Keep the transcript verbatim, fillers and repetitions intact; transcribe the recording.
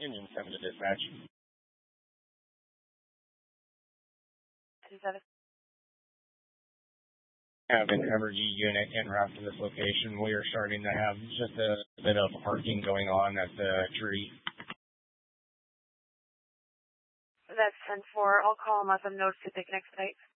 Union seven to dispatch. two seven. Have an emergency unit en route to this location. We are starting to have just a bit of arcing going on at the tree. That's ten four. I'll call them up and notice to take next site.